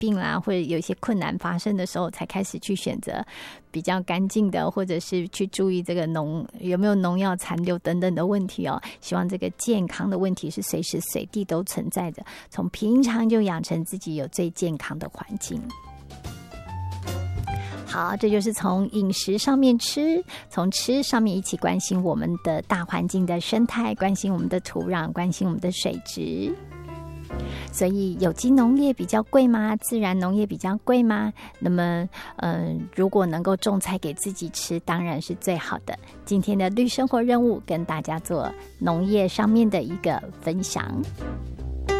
病啦，或者有一些困难发生的时候，才开始去选择比较干净的，或者是去注意这个有没有农药残留等等的问题哦。希望这个健康的问题是随时随地都存在的，从平常就养成自己有最健康的环境。好，这就是从饮食上面从吃上面一起关心我们的大环境的生态，关心我们的土壤，关心我们的水质。所以有机农业比较贵吗？自然农业比较贵吗？那么如果能够种菜给自己吃，当然是最好的。今天的绿生活任务跟大家做农业上面的一个分享。